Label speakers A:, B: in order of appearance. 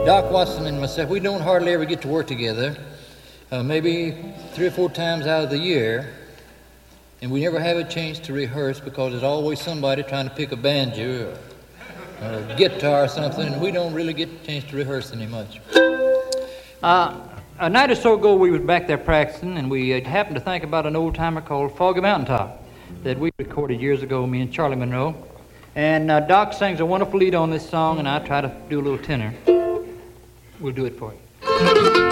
A: Doc Watson and myself, we don't hardly ever get to work together, maybe 3 or 4 times out of the year, and we never have a chance to rehearse because there's always somebody trying to pick a banjo or a guitar or something, and we don't really get a chance to rehearse any much. A night or so ago, we was back there practicing, and we happened to think about an old-timer called Foggy Mountaintop that we recorded years ago, me and Charlie Monroe. And Doc sings a wonderful lead on this song, and I try to do a little tenor. We'll do it for you.